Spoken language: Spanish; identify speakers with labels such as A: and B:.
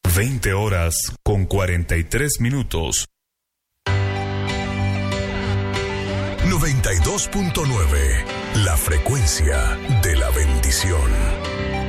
A: 20 horas con 43 minutos.
B: 92.9, la frecuencia de la bendición.